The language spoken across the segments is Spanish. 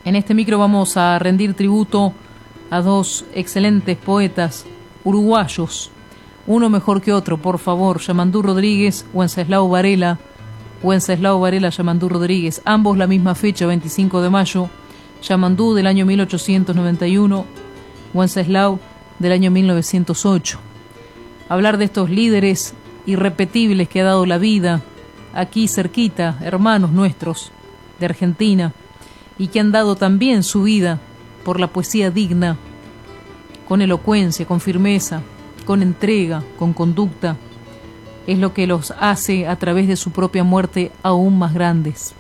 En este micro vamos a rendir tributo a dos excelentes poetas uruguayos, uno mejor que otro, por favor, Yamandú Rodríguez, Wenceslao Varela, Yamandú Rodríguez, ambos la misma fecha, 25 de mayo, Yamandú del año 1891, Wenceslao del año 1908. Hablar de estos líderes irrepetibles que ha dado la vida aquí cerquita, hermanos nuestros de Argentina, y que han dado también su vida por la poesía digna, con elocuencia, con firmeza, con entrega, con conducta, es lo que los hace a través de su propia muerte aún más grandes.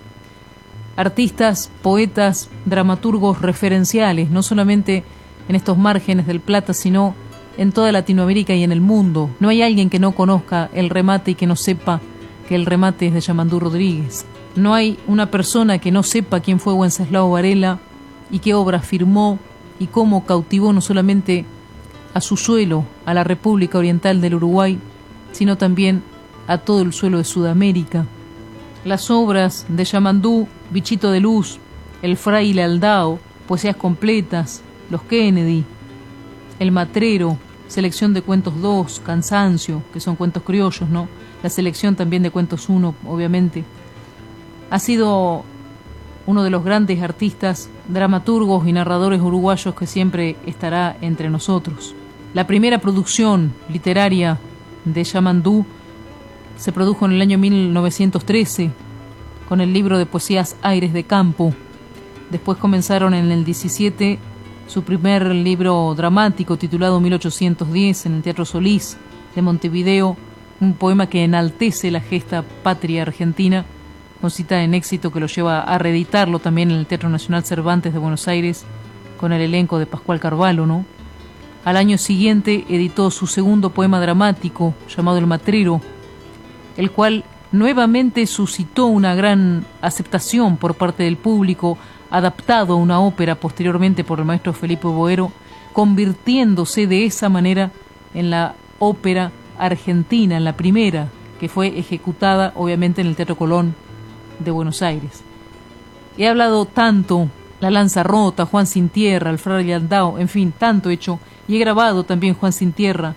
Artistas, poetas, dramaturgos referenciales, no solamente en estos márgenes del Plata, sino en toda Latinoamérica y en el mundo. No hay alguien que no conozca el remate y que no sepa que el remate es de Yamandú Rodríguez. No hay una persona que no sepa quién fue Wenceslao Varela y qué obra firmó y cómo cautivó no solamente a su suelo, a la República Oriental del Uruguay, sino también a todo el suelo de Sudamérica. Las obras de Yamandú, Bichito de Luz, El Fraile Aldao, Poesías Completas, Los Kennedy, El Matrero, Selección de Cuentos 2, Cansancio, que son cuentos criollos, ¿no? La selección también de Cuentos 1, obviamente. Ha sido uno de los grandes artistas, dramaturgos y narradores uruguayos que siempre estará entre nosotros. La primera producción literaria de Yamandú se produjo en el año 1913 con el libro de poesías Aires de Campo. Después comenzaron en el 17 su primer libro dramático titulado 1810 en el Teatro Solís de Montevideo, un poema que enaltece la gesta patria argentina, con cita en éxito que lo lleva a reeditarlo también en el Teatro Nacional Cervantes de Buenos Aires con el elenco de Pascual Carvalho, ¿no? Al año siguiente editó su segundo poema dramático llamado El Matrero, el cual nuevamente suscitó una gran aceptación por parte del público, adaptado a una ópera posteriormente por el maestro Felipe Boero, convirtiéndose de esa manera en la ópera argentina, en la primera, que fue ejecutada obviamente en el Teatro Colón de Buenos Aires. He hablado tanto, La Lanza Rota, Juan Sin Tierra, El Fraile Aldao, en fin, tanto hecho, y he grabado también Juan Sin Tierra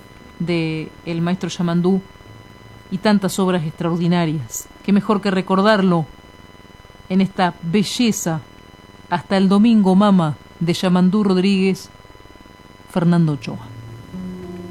de el maestro Yamandú y tantas obras extraordinarias. Qué mejor que recordarlo en esta belleza Hasta el domingo, mama, de Yamandú Rodríguez, Fernando Ochoa.